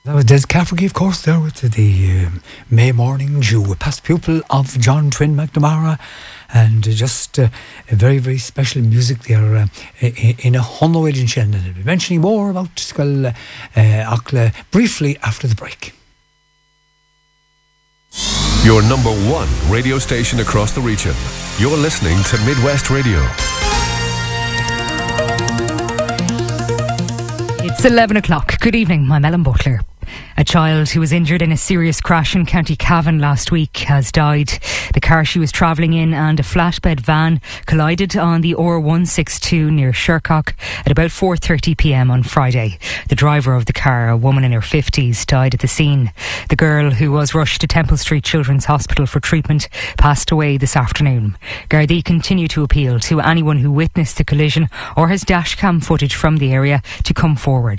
That was Des Cafferty, of course, there with the May Morning Dew, a past pupil of John Trin McNamara, and just a very, very special music there in a Honno Edin Shen. And I'll be mentioning more about Skull Akla briefly after the break. Your number one radio station across the region. You're listening to Midwest Radio. It's 11 o'clock. Good evening, I'm Ellen Butler. A child who was injured in a serious crash in County Cavan last week has died. The car she was travelling in and a flatbed van collided on the R162 near Shercock at about 4:30pm on Friday. The driver of the car, a woman in her 50s, died at the scene. The girl, who was rushed to Temple Street Children's Hospital for treatment, passed away this afternoon. Gardaí continue to appeal to anyone who witnessed the collision or has dashcam footage from the area to come forward.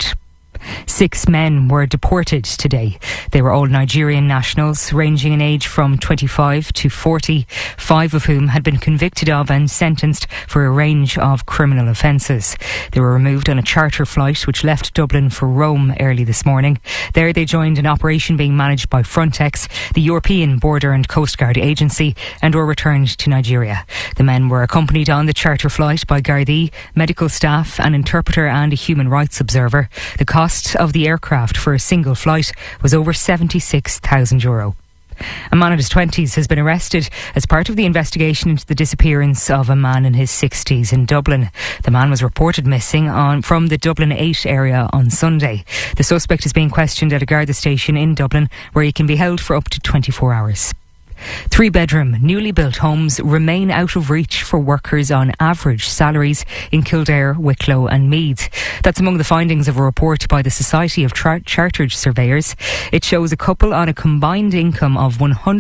6 men were deported today. They were all Nigerian nationals, ranging in age from 25 to 40, 5 of whom had been convicted of and sentenced for a range of criminal offences. They were removed on a charter flight which left Dublin for Rome early this morning. There they joined an operation being managed by Frontex, the European Border and Coast Guard Agency, and were returned to Nigeria. The men were accompanied on the charter flight by Gardaí, medical staff, an interpreter and a human rights observer. The cost of the aircraft for a single flight was over €76,000. A man in his 20s has been arrested as part of the investigation into the disappearance of a man in his 60s in Dublin. The man was reported missing from the Dublin 8 area on Sunday. The suspect is being questioned at a Garda station in Dublin, where he can be held for up to 24 hours. 3-bedroom, newly built homes remain out of reach for workers on average salaries in Kildare, Wicklow and Meath. That's among the findings of a report by the Society of Chartered Surveyors. It shows a couple on a combined income of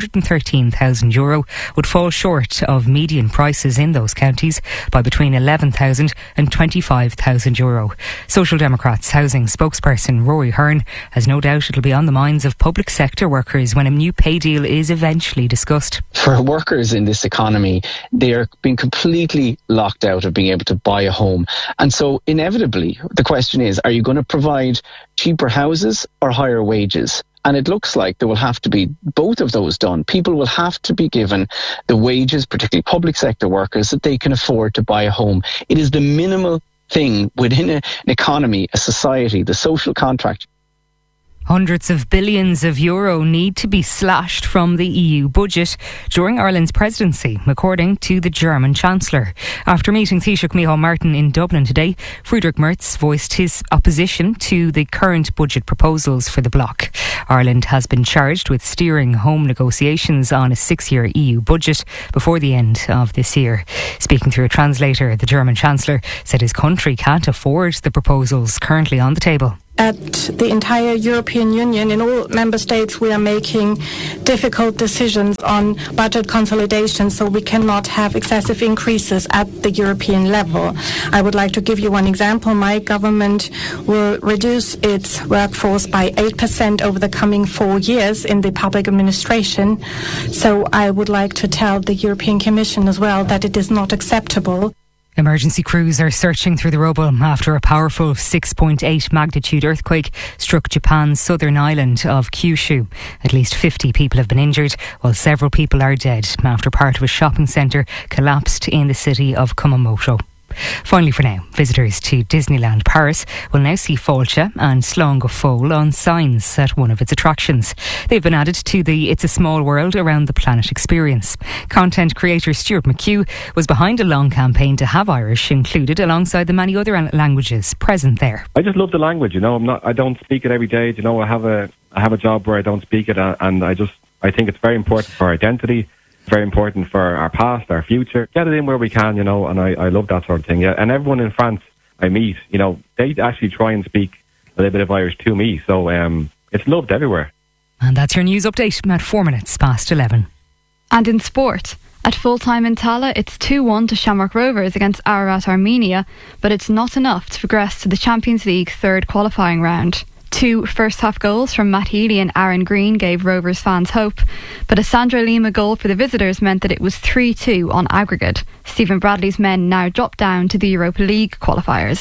€113,000 would fall short of median prices in those counties by between €11,000 and €25,000. Social Democrats housing spokesperson Rory Hearn has no doubt it'll be on the minds of public sector workers when a new pay deal is eventually discussed. For workers in this economy, they are being completely locked out of being able to buy a home. And so inevitably, the question is, are you going to provide cheaper houses or higher wages? And it looks like there will have to be both of those done. People will have to be given the wages, particularly public sector workers, that they can afford to buy a home. It is the minimal thing within an economy, a society, the social contract. Hundreds of billions of euro need to be slashed from the EU budget during Ireland's presidency, according to the German Chancellor. After meeting Taoiseach Micheál Martin in Dublin today, Friedrich Merz voiced his opposition to the current budget proposals for the bloc. Ireland has been charged with steering home negotiations on a 6-year EU budget before the end of this year. Speaking through a translator, the German Chancellor said his country can't afford the proposals currently on the table. At the entire European Union, in all member states, we are making difficult decisions on budget consolidation, so we cannot have excessive increases at the European level. I would like to give you one example. My government will reduce its workforce by 8% over the coming 4 years in the public administration. So I would like to tell the European Commission as well that it is not acceptable. Emergency crews are searching through the rubble after a powerful 6.8 magnitude earthquake struck Japan's southern island of Kyushu. At least 50 people have been injured, while several people are dead after part of a shopping centre collapsed in the city of Kumamoto. Finally for now, visitors to Disneyland Paris will now see Fáilte and Slán go Fóill on signs at one of its attractions. They've been added to the It's a Small World Around the Planet experience. Content creator Stuart McHugh was behind a long campaign to have Irish included alongside the many other languages present there. I just love the language, you know. I don't speak it every day, you know. I have a job where I don't speak it, and I think it's very important for our identity. Very important for our past, our future. Get it in where we can, you know, and I love that sort of thing. Yeah, and everyone in France I meet, you know, they actually try and speak a little bit of Irish to me. So it's loved everywhere. And that's your news update at 4 minutes past 11. And in sport, at full-time in Tala, it's 2-1 to Shamrock Rovers against Ararat Armenia, but it's not enough to progress to the Champions League third qualifying round. 2 first-half goals from Matt Healy and Aaron Green gave Rovers fans hope, but a Sandra Lima goal for the visitors meant that it was 3-2 on aggregate. Stephen Bradley's men now drop down to the Europa League qualifiers.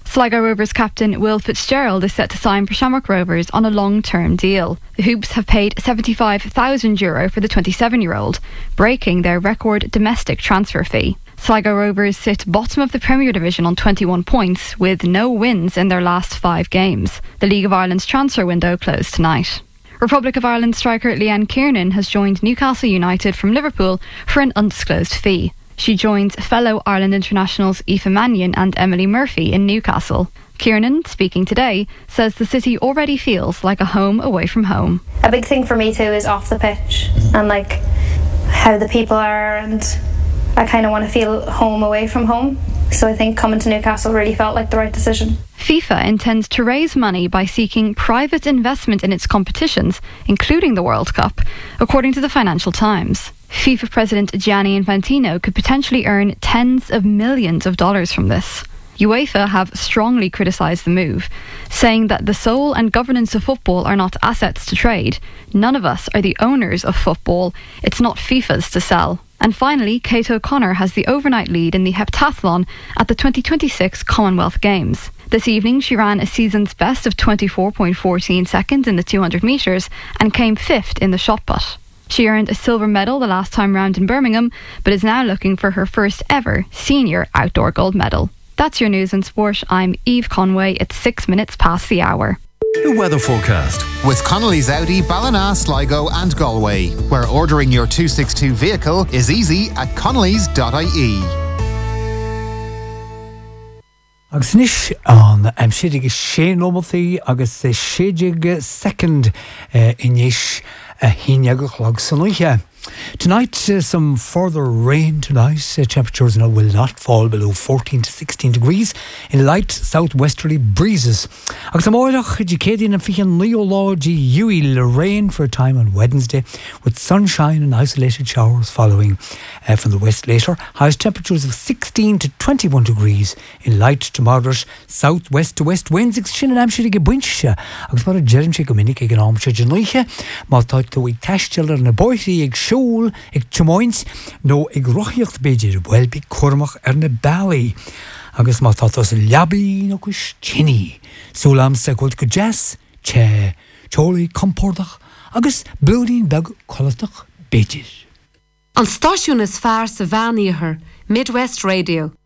Sligo Rovers captain Will Fitzgerald is set to sign for Shamrock Rovers on a long-term deal. The Hoops have paid €75,000 for the 27-year-old, breaking their record domestic transfer fee. Sligo Rovers sit bottom of the Premier Division on 21 points, with no wins in their last 5 games. The League of Ireland's transfer window closed tonight. Republic of Ireland striker Leanne Kiernan has joined Newcastle United from Liverpool for an undisclosed fee. She joins fellow Ireland internationals Aoife Mannion and Emily Murphy in Newcastle. Kiernan, speaking today, says the city already feels like a home away from home. A big thing for me too is off the pitch and like how the people are, and I kind of want to feel home away from home. So I think coming to Newcastle really felt like the right decision. FIFA intends to raise money by seeking private investment in its competitions, including the World Cup, according to the Financial Times. FIFA President Gianni Infantino could potentially earn tens of millions of dollars from this. UEFA have strongly criticised the move, saying that the soul and governance of football are not assets to trade. None of us are the owners of football. It's not FIFA's to sell. And finally, Kate O'Connor has the overnight lead in the heptathlon at the 2026 Commonwealth Games. This evening she ran a season's best of 24.14 seconds in the 200 metres and came 5th in the shot put. She earned a silver medal the last time round in Birmingham, but is now looking for her first ever senior outdoor gold medal. That's your news and sport. I'm Eve Conway. It's 6 minutes past the hour. The weather forecast with Connolly's Audi, Ballina, Sligo and Galway, where ordering your 262 vehicle is easy at connellys.ie. Agus níis an sidig sé nómaltaí agus séidig second inis híneag lag sanúthe. Tonight, some further rain tonight. Temperatures now will not fall below 14 to 16 degrees in light southwesterly breezes. Agus am oilach Jacadian and Fian Neology Uil rain for a time on Wednesday, with sunshine and isolated showers following from the west later. Highest temperatures of 16 to 21 degrees in light to moderate southwest to west winds. Sin an amsir ag buinse agus mar a jerimse go minic ag an amse genluche má táid go ag teistil ar na boithí ag siúl ag timoins nó ag rochiocht beidir bhfuilbí cormach ar na bailí agus má tátas leabí nó cos tinní súlam sa gúil go jazz che teolaí compordach agus blúdín beg colatach beidir. An stáisiún is fearr sa bheanaíothar Midwest Radio.